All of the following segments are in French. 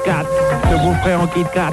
Kat, le beau-frère en Kit Kat.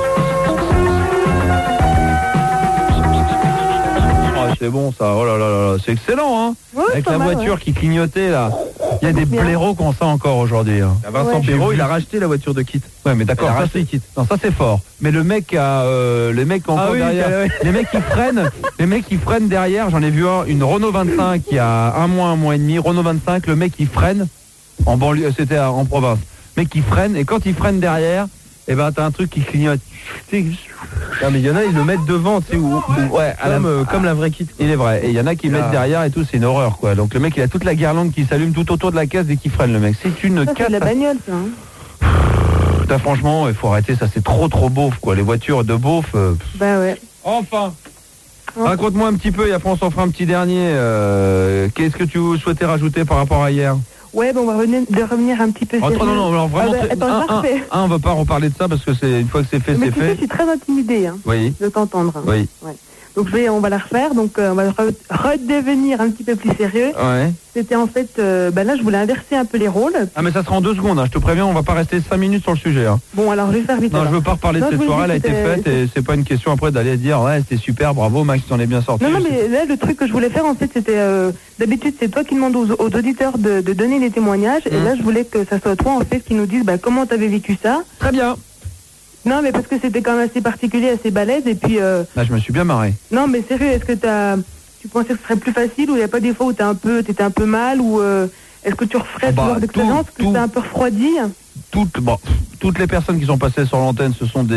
Oh, c'est bon ça, oh là là là, c'est excellent hein. Ouais, avec la mal, voiture qui clignotait là. Il y a des blaireaux qu'on sent encore aujourd'hui. Hein. Vincent Perrault, il a racheté la voiture de Kit. Ouais, mais d'accord, Il a ça racheté c'est Kit. Non, ça c'est fort. Mais le mec a, les mecs encore derrière, les mecs qui freinent derrière. J'en ai vu une Renault 25 il y a un mois et demi. Renault 25, le mec qui freine en banlieue, c'était en province. Le mec qui freine et quand il freine derrière, eh ben t'as un truc qui clignote. Non mais il y en a, ils le mettent devant, tu sais, ouais, comme la vraie Kit. Il est vrai. Et il y en a qui mettent derrière et tout, c'est une horreur quoi. Donc le mec il a toute la guirlande qui s'allume tout autour de la caisse dès qu'il freine le mec. C'est une Ça, c'est de la bagnole, ça. Hein. Putain, franchement, il faut arrêter ça, c'est trop beauf quoi. Les voitures de beauf. Bah ouais. Enfin. Raconte-moi un petit peu et après on s'en fera un petit dernier. Qu'est-ce que tu souhaitais rajouter par rapport à hier? Ouais, bon, on va revenir un petit peu sérieux. Non, alors vraiment, on va pas reparler de ça parce que c'est une fois que c'est fait, mais c'est fait. Je suis très intimidée de t'entendre. Oui. Ouais. Donc on va la refaire, donc on va redevenir un petit peu plus sérieux. Ouais. C'était en fait, là je voulais inverser un peu les rôles. Ah mais ça sera en 2 secondes, hein. Je te préviens, on va pas rester 5 minutes sur le sujet. Hein. Bon alors je vais faire vite. Non, je veux pas reparler de cette soirée, elle a été faite et c'est pas une question après d'aller dire ouais c'était super, bravo Max, tu en es bien sorti. Non mais là le truc que je voulais faire en fait c'était, d'habitude c'est toi qui demande aux auditeurs de donner des témoignages et là je voulais que ça soit toi en fait qui nous dise comment t'avais vécu ça. Très bien. Non, mais parce que c'était quand même assez particulier, assez balèze, et puis... Là, je me suis bien marré. Non, mais sérieux, est-ce que tu pensais que ce serait plus facile, ou il n'y a pas des fois où t'étais un peu mal, ou est-ce que tu referais ce genre d'expérience, que t'es un peu refroidi? Toutes les personnes qui sont passées sur l'antenne, ce sont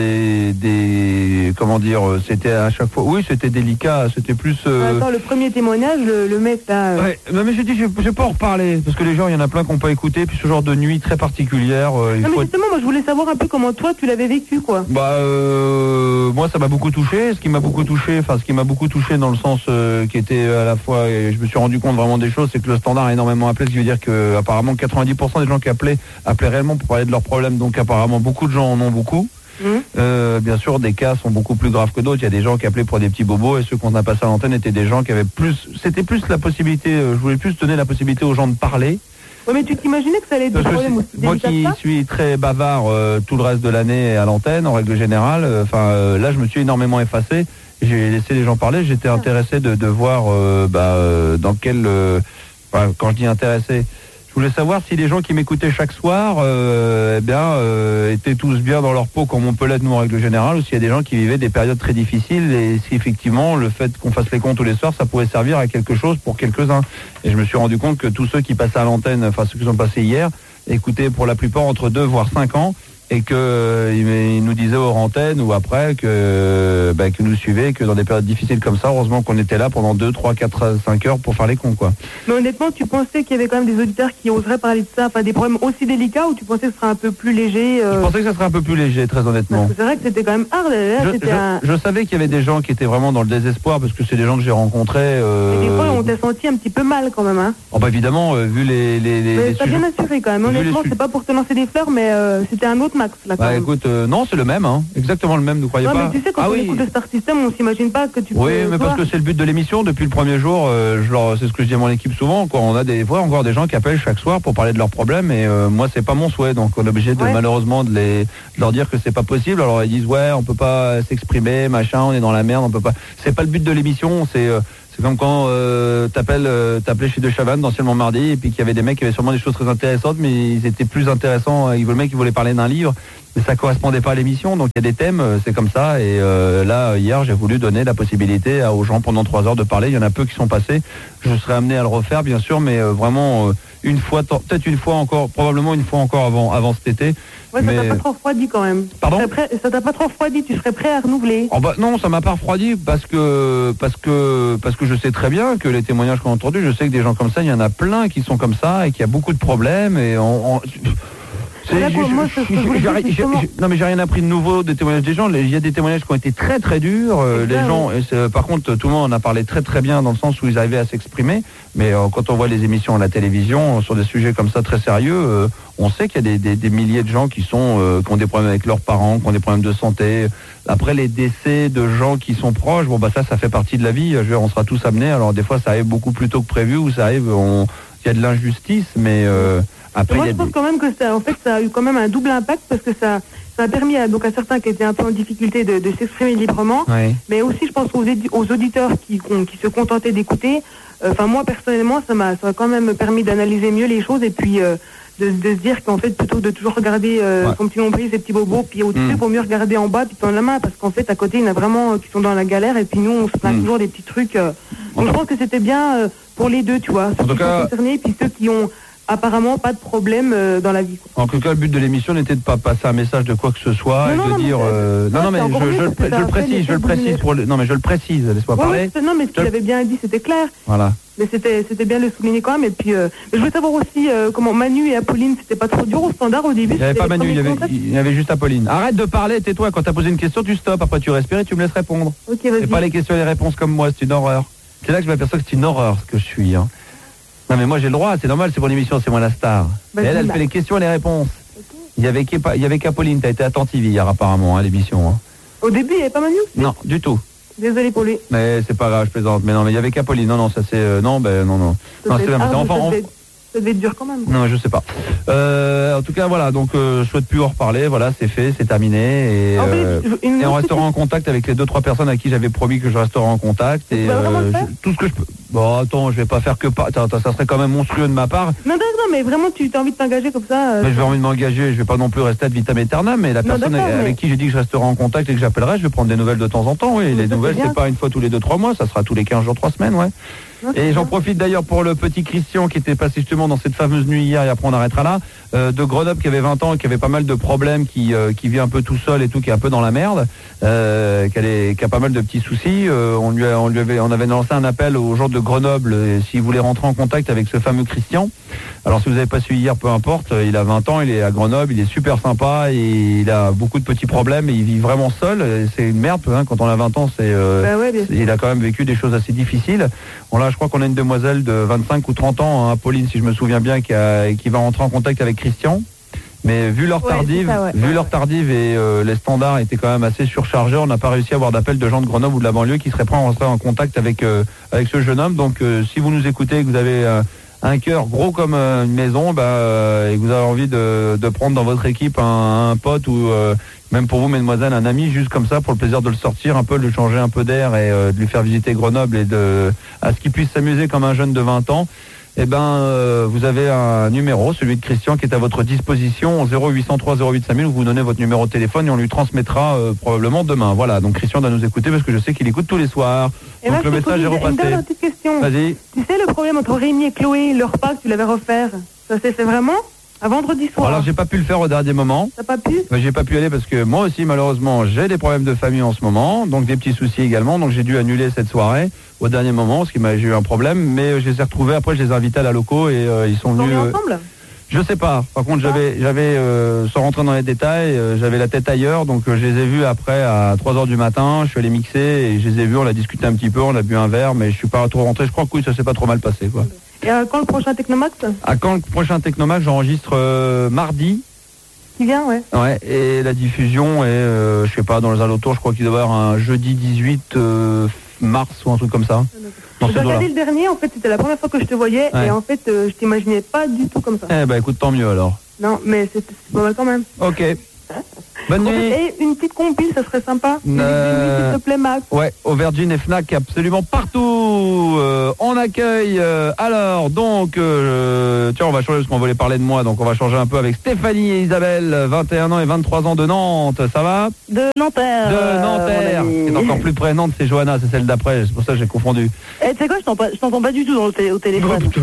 des comment dire, c'était à chaque fois, oui, c'était délicat, c'était plus... Attends, le premier témoignage, le mec là... Ouais, mais je dis, je vais pas en reparler, parce que les gens, il y en a plein qui n'ont pas écouté, puis ce genre de nuit très particulière... non, mais justement, moi je voulais savoir un peu comment toi, tu l'avais vécu, quoi. Moi, ça m'a beaucoup touché, ce qui m'a beaucoup touché dans le sens qui était à la fois, et je me suis rendu compte vraiment des choses, c'est que le standard a énormément appelé, ce qui veut dire que apparemment 90% des gens qui appelaient réellement pour parler de leurs problèmes, donc apparemment beaucoup de gens en ont beaucoup. Bien sûr, des cas sont beaucoup plus graves que d'autres. Il y a des gens qui appelaient pour des petits bobos et ceux qu'on a passé à l'antenne étaient des gens qui avaient c'était plus la possibilité, je voulais plus donner la possibilité aux gens de parler. Ouais, mais tu t'imaginais que ça allait être des problèmes aussi moi qui suis très bavard tout le reste de l'année à l'antenne, en règle générale, là je me suis énormément effacé. J'ai laissé les gens parler, j'étais intéressé de voir dans quel... quand je dis intéressé, je voulais savoir si les gens qui m'écoutaient chaque soir étaient tous bien dans leur peau comme on peut l'être nous en règle générale, ou s'il y a des gens qui vivaient des périodes très difficiles et si effectivement le fait qu'on fasse les comptes tous les soirs ça pouvait servir à quelque chose pour quelques-uns. Et je me suis rendu compte que tous ceux qui passaient à l'antenne, enfin ceux qui sont passés hier, écoutaient pour la plupart entre 2 voire 5 ans et qu'ils nous disaient hors antenne ou après que nous suivaient, que dans des périodes difficiles comme ça, heureusement qu'on était là pendant 2, 3, 4, 5 heures pour faire les cons quoi. Mais honnêtement, tu pensais qu'il y avait quand même des auditeurs qui oseraient parler de ça, enfin des problèmes aussi délicats, ou tu pensais que ce serait un peu plus léger Je pensais que ça serait un peu plus léger, très honnêtement. Parce que c'est vrai que c'était quand même hard. Là, je savais qu'il y avait des gens qui étaient vraiment dans le désespoir parce que c'est des gens que j'ai rencontrés. Et des fois, on t'a senti un petit peu mal quand même, hein. Oh évidemment, vu les mais t'as bien assuré quand même. Honnêtement, c'est pas pour te lancer des fleurs, mais c'était un autre Max là. Quand même. Écoute, non, c'est le même, hein. Exactement le même, ne croyez pas. Mais tu sais, quand on écoute le Star System, on s'imagine pas que tu peux... Oui, mais parce que c'est le but de l'émission, depuis le premier jour, c'est ce que je dis à mon équipe souvent, quoi. On a des fois encore des gens qui appellent chaque soir pour parler de leurs problèmes, et moi c'est pas mon souhait, donc on est obligé de malheureusement de leur dire que c'est pas possible. Alors ils disent ouais, on peut pas s'exprimer, machin, on est dans la merde, on peut pas... C'est pas le but de l'émission, c'est comme quand t'appelais chez De Chavannes d'anciennement mardi et puis qu'il y avait des mecs qui avaient sûrement des choses très intéressantes mais ils étaient plus intéressants, le mec il voulait parler d'un livre mais ça correspondait pas à l'émission, donc il y a des thèmes, c'est comme ça et là hier j'ai voulu donner la possibilité aux gens pendant 3 heures de parler. Il y en a peu qui sont passés, je serais amené à le refaire bien sûr, mais vraiment une fois, peut-être une fois encore, probablement une fois encore avant cet été. Ouais, mais... ça t'a pas trop refroidi quand même. Pardon ? Ça t'a pas trop refroidi, tu serais prêt à renouveler? Non, ça m'a pas refroidi parce que je sais très bien que les témoignages qu'on a entendus, je sais que des gens comme ça, il y en a plein qui sont comme ça et qu'il y a beaucoup de problèmes et non mais j'ai rien appris de nouveau des témoignages des gens. Il y a des témoignages qui ont été très très durs. Les gens, par contre, tout le monde en a parlé très très bien dans le sens où ils arrivaient à s'exprimer. Mais quand on voit les émissions à la télévision sur des sujets comme ça très sérieux, on sait qu'il y a des milliers de gens qui ont des problèmes avec leurs parents, qui ont des problèmes de santé. Après les décès de gens qui sont proches, ça fait partie de la vie. On sera tous amenés. Alors des fois ça arrive beaucoup plus tôt que prévu, ou ça arrive il y a de l'injustice, mais après moi, il y a je pense des... quand même que ça a eu quand même un double impact parce que ça a permis à certains qui étaient un peu en difficulté de s'exprimer librement, Ouais. mais aussi je pense aux auditeurs qui se contentaient d'écouter. Enfin moi personnellement ça m'a quand même permis d'analyser mieux les choses et puis de se dire qu'en fait plutôt de toujours regarder son petit nombril, ses petits bobos, puis au-dessus pour mieux regarder en bas puis tendre la main parce qu'en fait à côté il y en a vraiment qui sont dans la galère et puis nous on se plaint toujours des petits trucs. Donc je pense que c'était bien pour les deux, tu vois, ceux qui sont concernés puis ceux qui ont apparemment pas de problème dans la vie. Quoi. En tout cas, le but de l'émission n'était de pas passer un message de quoi que ce soit Non, et de dire. Non, mais je le précise. Laisse-moi parler. Non, mais ce qu'il avait bien dit, c'était clair. Voilà. Mais c'était bien de le souligner quand même. Et puis, mais je voulais savoir aussi comment Manu et Apolline, c'était pas trop dur au standard au début. Il n'y avait pas Manu, il y avait juste Apolline. Arrête de parler, tais-toi. Quand t'as posé une question, tu stops. Après, tu respires et tu me laisses répondre. Ok, vas-y. C'est pas les questions et les réponses comme moi, c'est une horreur. C'est là que je m'aperçois que c'est une horreur ce que je suis. Hein. Non, mais moi j'ai le droit, c'est normal, c'est mon émission, c'est moi la star. Et elle fait les questions et les réponses. Okay. Il y avait qu'Apolline, t'as été attentive hier apparemment à l'émission. Hein. Au début, il n'y avait pas Manu aussi? Non, du tout. Désolé pour lui. Mais c'est pas grave, je plaisante. Mais non, mais il y avait qu'Apolline. Non, ça c'est... non, c'est bien. Ça devait être dur quand même. Non, je sais pas. En tout cas, voilà, donc je souhaite plus en reparler. Voilà, c'est fait, c'est terminé. Et on restera en contact avec les 2-3 personnes à qui j'avais promis que je resterai en contact. Et tout ce que je peux... Bon, attends, je vais pas faire que... ça serait quand même monstrueux de ma part. Non, mais vraiment, tu as envie de t'engager comme ça. Mais je vais envie de m'engager, je vais pas non plus rester ad vitam aeternam, mais la personne avec qui j'ai dit que je resterai en contact et que j'appellerai, je vais prendre des nouvelles de temps en temps. Oui, les nouvelles, c'est pas une fois tous les 2-3 mois, ça sera tous les 15 jours, 3 semaines, ouais. Et j'en profite d'ailleurs pour le petit Christian qui était passé justement dans cette fameuse nuit hier, et après on arrêtera là, de Grenoble, qui avait 20 ans et qui avait pas mal de problèmes, qui vit un peu tout seul et tout, qui est un peu dans la merde, qui a pas mal de petits soucis. On avait lancé un appel aux gens de Grenoble s'ils voulaient rentrer en contact avec ce fameux Christian. Alors si vous n'avez pas suivi hier, peu importe, il a 20 ans, il est à Grenoble, il est super sympa, et il a beaucoup de petits problèmes et il vit vraiment seul. C'est une merde, hein, quand on a 20 ans, il a quand même vécu des choses assez difficiles. Je crois qu'on a une demoiselle de 25 ou 30 ans, hein, Pauline, si je me souviens bien, qui va rentrer en contact avec Christian. Mais vu l'heure tardive, et les standards étaient quand même assez surchargés, on n'a pas réussi à avoir d'appel de gens de Grenoble ou de la banlieue qui seraient prêts à rentrer en contact avec ce jeune homme. Donc si vous nous écoutez, que vous avez un cœur gros comme une maison, et que vous avez envie de prendre dans votre équipe un pote ou même pour vous, mesdemoiselles, un ami, juste comme ça, pour le plaisir de le sortir un peu, de lui changer un peu d'air et de lui faire visiter Grenoble et à ce qu'il puisse s'amuser comme un jeune de 20 ans, vous avez un numéro, celui de Christian, qui est à votre disposition, 0803 08 5000, où vous donnez votre numéro de téléphone et on lui transmettra probablement demain. Voilà, donc Christian doit nous écouter parce que je sais qu'il écoute tous les soirs. Et donc là, le message est repassé. Une dernière petite question. Vas-y. Tu sais le problème entre Rémi et Chloé, le repas que tu l'avais refaire, ça s'est fait vraiment à vendredi soir? Alors j'ai pas pu le faire au dernier moment. T'as pas pu? J'ai pas pu aller parce que moi aussi malheureusement j'ai des problèmes de famille en ce moment, donc des petits soucis également, donc j'ai dû annuler cette soirée au dernier moment parce j'ai eu un problème, mais je les ai retrouvés après, je les ai invités à la loco et ils sont venus. Ensemble? Je sais pas. Par contre j'avais sans rentrer dans les détails, j'avais la tête ailleurs, donc je les ai vus après à 3h du matin, je suis allé mixer et je les ai vus, on a discuté un petit peu, on a bu un verre, mais je suis pas trop rentré, je crois que oui, ça s'est pas trop mal passé quoi. Et quand le prochain Technomax? Quand le prochain Technomax, j'enregistre mardi. Qui vient, ouais. Ouais, et la diffusion est, je sais pas, dans les alentours, je crois qu'il doit y avoir un jeudi 18 mars ou un truc comme ça. J'ai regardé le dernier, en fait, c'était la première fois que je te voyais, et en fait, je t'imaginais pas du tout comme ça. Écoute, tant mieux alors. Non, mais c'est pas mal quand même. Ok. Bonne nuit. Et une petite compile, ça serait sympa. Une nuit, s'il te plaît, Max. Ouais, Aubergine et Fnac absolument partout. On accueille. Alors, donc, tiens, on va changer parce qu'on voulait parler de moi, donc on va changer un peu avec Stéphanie et Isabelle, 21 ans et 23 ans de Nantes. Ça va? De Nanterre. De Nanterre. C'est encore plus près. Nantes, c'est Johanna, c'est celle d'après. C'est pour ça que j'ai confondu. Tu sais quoi, je t'entends pas du tout au téléphone. C'est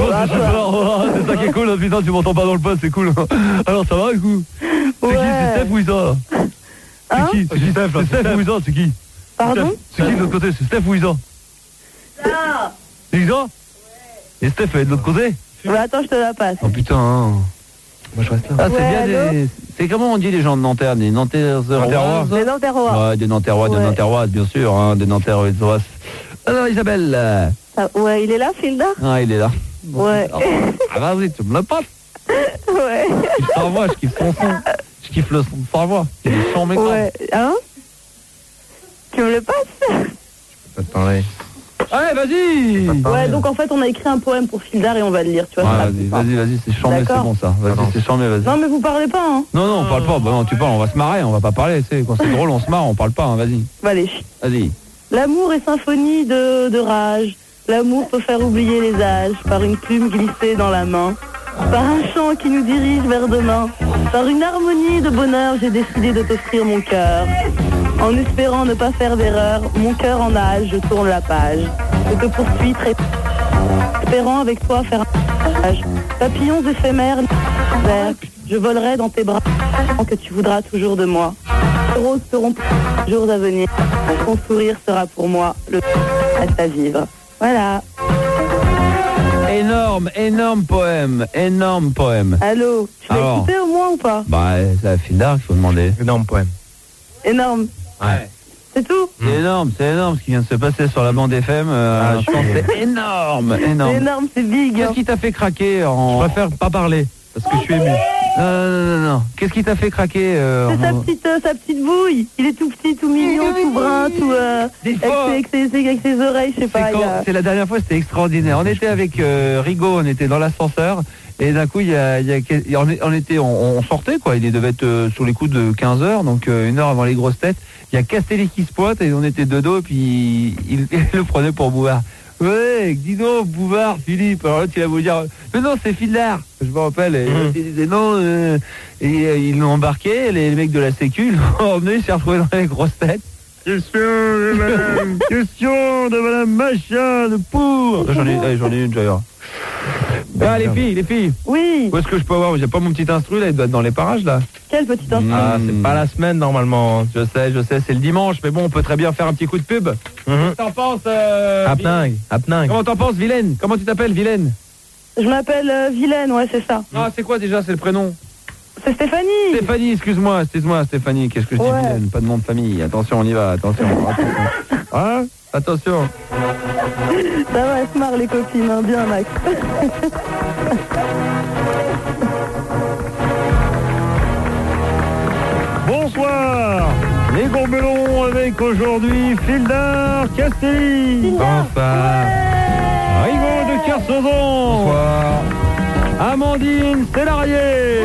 ça qui est cool, putain, tu m'entends pas dans le poste, c'est cool. Alors, ça va, du coup? Ouais. C'est qui? C'est Steph ou Isa? Hein? C'est qui? C'est Steph ou Isa? C'est qui? Pardon? C'est qui de l'autre côté? C'est Steph ou Isa? Ah. C'est Isa? Ouais. Et Steph, elle est de l'autre côté? Ouais, attends, je te la passe. Oh putain, hein. Moi je reste là. Ah, c'est bien des... C'est comment on dit les gens de Nanterre? Des Nanterrois? Des Nanterrois. Ouais, des Nanterrois, des Nanterroises, bien sûr, hein, des Nanterroises. Alors Isabelle. Ouais, il est là, Filda? Ah, il est là. Ouais. Ah, vas-y, tu me le passes. Ouais. Je kiffe sa voix, je kiffe son son. Je kiffe le son de sa voix. Il est sans mécanique. Ouais. Hein? Tu me le passes? Je peux pas te parler. Ouais, vas-y. Ouais, donc en fait, on a écrit un poème pour Fildar et on va le lire, tu vois. Vas-y, c'est chambé, c'est bon ça. Vas-y, c'est chambé, vas-y. Non, mais vous parlez pas, hein. Non, on parle pas. Bah non, tu parles, on va se marrer, on va pas parler, tu sais. Quand c'est drôle, on se marre, on parle pas, hein, vas-y. Bah, allez. Vas-y. L'amour est symphonie de rage. L'amour peut faire oublier les âges par une plume glissée dans la main. Par un chant qui nous dirige vers demain. Par une harmonie de bonheur, j'ai décidé de t'offrir mon cœur. En espérant ne pas faire d'erreur, mon cœur en nage, je tourne la page. Je te poursuis très espérant avec toi faire un voyage. Papillons éphémères, je volerai dans tes bras que tu voudras toujours de moi. Les roses seront pour les jours à venir. Ton sourire sera pour moi le reste à vivre. Voilà. Énorme poème. Allô, tu l'as écouté au moins ou pas? Bah, c'est à Fildar qu'il faut demander. Énorme poème. Énorme. Ouais. C'est tout? C'est énorme ce qui vient de se passer sur la bande FM. Je pense que c'est énorme. C'est énorme, c'est big. Qu'est-ce qui t'a fait craquer Je préfère pas parler, parce que je suis ému. Non. Qu'est-ce qui t'a fait craquer C'est sa petite bouille. Il est tout petit, tout mignon, tout brun, tout avec ses oreilles, je sais pas. C'est la dernière fois, c'était extraordinaire. On était avec Rigaud, on était dans l'ascenseur. Et d'un coup, on sortait, quoi. Il devait être sous les coups de 15h, donc une heure avant les grosses têtes. Il y a Castelli qui se pointe et on était de dos, et puis il le prenait pour Bouvard. Ouais, dis donc, Bouvard, Philippe. Alors là, tu vas vous dire, mais non, c'est Fildar. Je me rappelle. Et il disait non. Et ils l'ont embarqué, les mecs de la Sécu, ils l'ont emmené, il s'est retrouvé dans les grosses têtes. Question de madame Machin, de pour. J'en ai une, d'ailleurs. Ah, les filles. Oui. Où est-ce que je peux avoir? J'ai pas mon petit instru, là, il doit être dans les parages, là. Quel petit instru? Ah, c'est pas la semaine, normalement. Je sais, c'est le dimanche, mais bon, on peut très bien faire un petit coup de pub. T'en penses, Happening. Comment t'en penses, Vilaine? Comment tu t'appelles, Vilaine? Je m'appelle Vilaine, ouais, c'est ça. Ah, c'est quoi déjà, c'est le prénom? C'est Stéphanie. Stéphanie, excuse-moi, Stéphanie, qu'est-ce que je dis, Vilaine? Pas de nom de famille, attention, on y va, attention. Hein? Attention. Ça va, elle se marre les copines, hein, bien Max. Bonsoir, les Gourbelons avec aujourd'hui Fildar Castelli. Bonsoir. Rigaud de Kersauzon. Bonsoir. Amandine Célarier.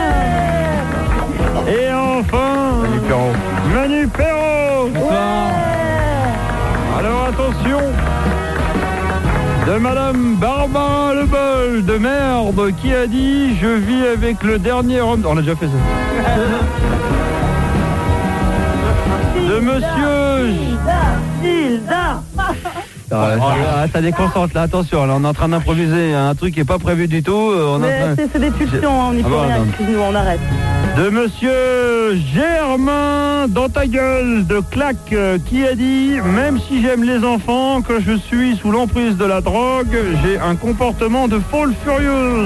Et enfin Manu Perrault. Bonsoir. Alors attention, de Madame Barbara Lebol de Merde qui a dit je vis avec le dernier homme. On a déjà fait ça. De Monsieur Hilda. ça déconcentre là, attention, là on est en train d'improviser un truc qui n'est pas prévu du tout. C'est des pulsions, on n'y peut rien, excuse-nous, on arrête. De Monsieur Germain dans ta gueule de Claque qui a dit même si j'aime les enfants, que je suis sous l'emprise de la drogue, j'ai un comportement de folle furieuse.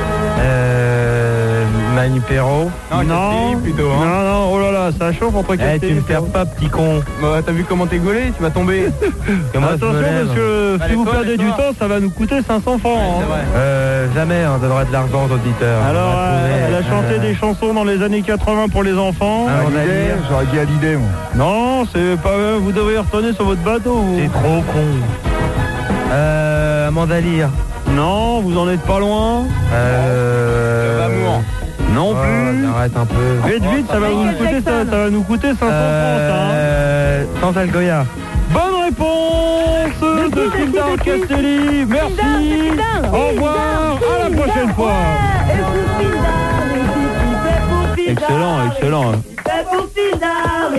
Manu Perrault. Non, plutôt, hein. Non, oh là là, ça chauffe entre Castelli. Tu me perds pas, petit con. Bah, t'as vu comment t'es gaulé, tu vas tomber. Attention, parce que si vous perdez du temps, ça va nous coûter 500 francs. Jamais on donnera de l'argent aux auditeurs. Alors, elle a chanté des chansons dans les années 80 pour les enfants. J'aurais dit à l'idée, moi. Non, c'est pas. Vous devriez retourner sur votre bateau. C'est trop con. Amanda Lear. Non, vous en êtes pas loin. L'amour. Non plus. Arrête un peu. Vite, ça va nous coûter 500 francs. Chantal Goya. Bonne réponse de Fildar Castelli. Merci. Au revoir. À la prochaine fois. Excellent.